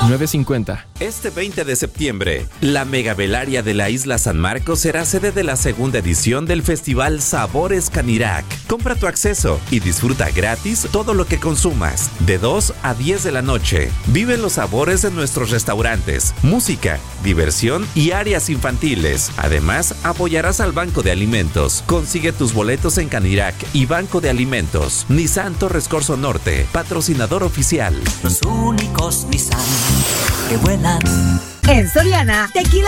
9:50. Este 20 de septiembre, la Megavelaria de la Isla San Marcos será sede de la segunda edición del Festival Sabores Canirac. Compra tu acceso y disfruta gratis todo lo que consumas, de 2 a 10 de la noche. Vive los sabores de nuestros restaurantes, música, diversión y áreas infantiles. Además, apoyarás al Banco de Alimentos. Consigue tus boletos en Canirac y Banco de Alimentos. Nissan Torres Corzo Norte, patrocinador oficial. Los únicos Nissan que vuelan. En Soriana, tequila